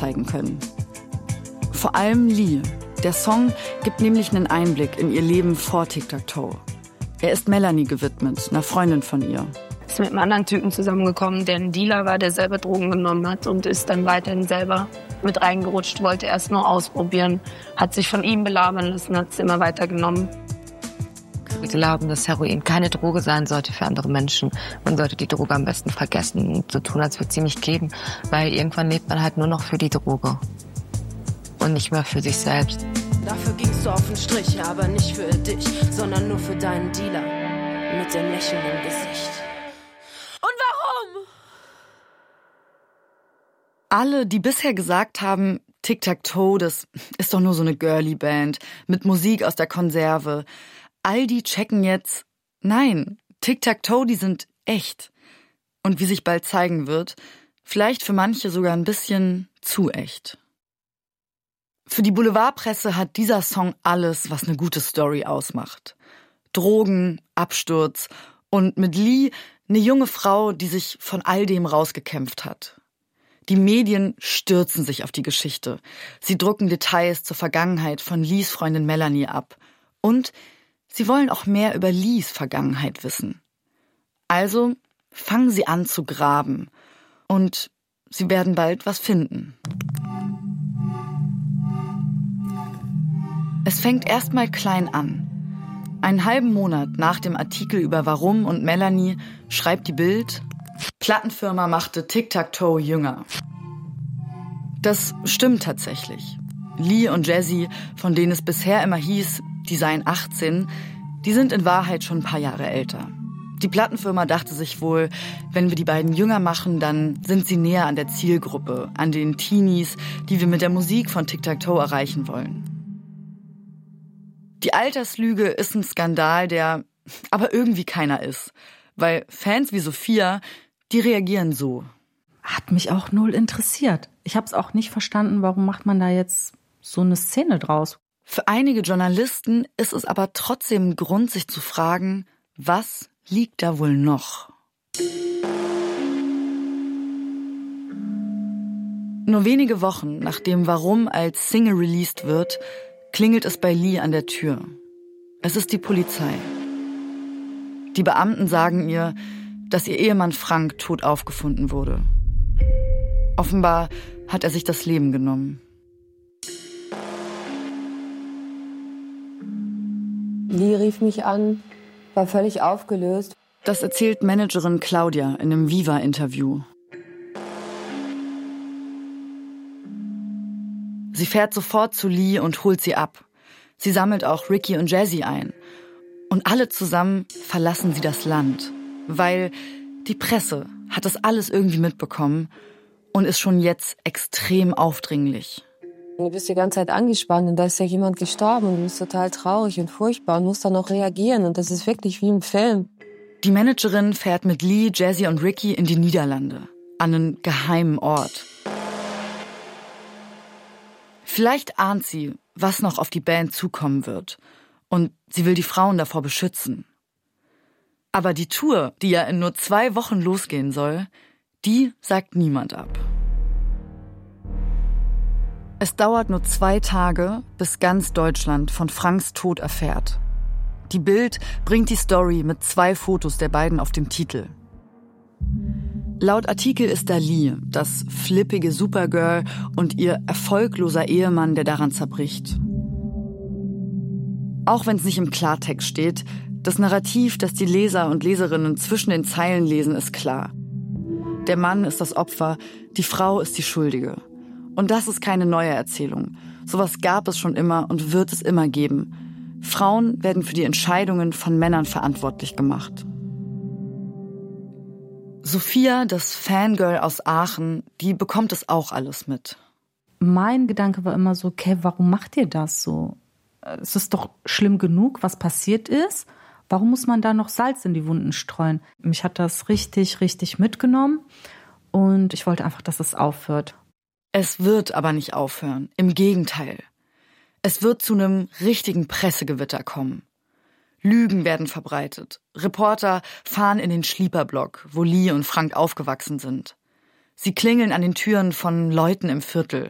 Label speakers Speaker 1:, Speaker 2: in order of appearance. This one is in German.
Speaker 1: zeigen können. Vor allem Lee. Der Song gibt nämlich einen Einblick in ihr Leben vor Tic-Tac-Toe. Er ist Melanie gewidmet, einer Freundin von ihr.
Speaker 2: Ist mit einem anderen Typen zusammengekommen, der ein Dealer war, der selber Drogen genommen hat und ist dann weiterhin selber mit reingerutscht, wollte erst nur ausprobieren, hat sich von ihm belabern lassen, hat es immer weiter genommen.
Speaker 3: Wir glauben, dass Heroin keine Droge sein sollte für andere Menschen. Man sollte die Droge am besten vergessen und so tun, als würde sie nicht geben, weil irgendwann lebt man halt nur noch für die Droge und nicht mehr für sich selbst.
Speaker 4: Dafür gingst du auf den Strich, aber nicht für dich, sondern nur für deinen Dealer mit dem Lächeln im Gesicht. Und warum?
Speaker 1: Alle, die bisher gesagt haben, Tic-Tac-Toe, das ist doch nur so eine Girly-Band mit Musik aus der Konserve, all die checken jetzt, nein, Tic-Tac-Toe, die sind echt. Und wie sich bald zeigen wird, vielleicht für manche sogar ein bisschen zu echt. Für die Boulevardpresse hat dieser Song alles, was eine gute Story ausmacht. Drogen, Absturz und mit Lee eine junge Frau, die sich von all dem rausgekämpft hat. Die Medien stürzen sich auf die Geschichte. Sie drucken Details zur Vergangenheit von Lees Freundin Melanie ab. Und sie wollen auch mehr über Lees Vergangenheit wissen. Also fangen sie an zu graben. Und sie werden bald was finden. Es fängt erstmal klein an. Einen halben Monat nach dem Artikel über Warum und Melanie schreibt die Bild: Plattenfirma machte Tic-Tac-Toe jünger. Das stimmt tatsächlich. Lee und Jessie, von denen es bisher immer hieß, die seien 18, die sind in Wahrheit schon ein paar Jahre älter. Die Plattenfirma dachte sich wohl, wenn wir die beiden jünger machen, dann sind sie näher an der Zielgruppe, an den Teenies, die wir mit der Musik von Tic-Tac-Toe erreichen wollen. Die Alterslüge ist ein Skandal, der aber irgendwie keiner ist. Weil Fans wie Sophia, die reagieren so.
Speaker 5: Hat mich auch null interessiert. Ich habe es auch nicht verstanden, warum macht man da jetzt so eine Szene draus.
Speaker 1: Für einige Journalisten ist es aber trotzdem ein Grund, sich zu fragen, was liegt da wohl noch? Nur wenige Wochen nachdem Warum als Single released wird, klingelt es bei Lee an der Tür. Es ist die Polizei. Die Beamten sagen ihr, dass ihr Ehemann Frank tot aufgefunden wurde. Offenbar hat er sich das Leben genommen.
Speaker 6: Lee rief mich an, war völlig aufgelöst.
Speaker 1: Das erzählt Managerin Claudia in einem Viva-Interview. Sie fährt sofort zu Lee und holt sie ab. Sie sammelt auch Ricky und Jessie ein. Und alle zusammen verlassen sie das Land. Weil die Presse hat das alles irgendwie mitbekommen und ist schon jetzt extrem aufdringlich.
Speaker 6: Du bist die ganze Zeit angespannt und da ist ja jemand gestorben und du bist total traurig und furchtbar und musst dann auch reagieren und das ist wirklich wie im Film.
Speaker 1: Die Managerin fährt mit Lee, Jessie und Ricky in die Niederlande, an einen geheimen Ort. Vielleicht ahnt sie, was noch auf die Band zukommen wird. Und sie will die Frauen davor beschützen. Aber die Tour, die ja in nur 2 Wochen losgehen soll, die sagt niemand ab. Es dauert nur 2 Tage, bis ganz Deutschland von Franks Tod erfährt. Die Bild bringt die Story mit 2 Fotos der beiden auf dem Titel. Laut Artikel ist da Lee, das flippige Supergirl und ihr erfolgloser Ehemann, der daran zerbricht. Auch wenn es nicht im Klartext steht, das Narrativ, das die Leser und Leserinnen zwischen den Zeilen lesen, ist klar. Der Mann ist das Opfer, die Frau ist die Schuldige. Und das ist keine neue Erzählung. Sowas gab es schon immer und wird es immer geben. Frauen werden für die Entscheidungen von Männern verantwortlich gemacht. Sophia, das Fangirl aus Aachen, die bekommt es auch alles mit.
Speaker 5: Mein Gedanke war immer so, okay, warum macht ihr das so? Es ist doch schlimm genug, was passiert ist. Warum muss man da noch Salz in die Wunden streuen? Mich hat das richtig, richtig mitgenommen und ich wollte einfach, dass es aufhört.
Speaker 1: Es wird aber nicht aufhören. Im Gegenteil. Es wird zu einem richtigen Pressegewitter kommen. Lügen werden verbreitet. Reporter fahren in den Schlieperblock, wo Lee und Frank aufgewachsen sind. Sie klingeln an den Türen von Leuten im Viertel.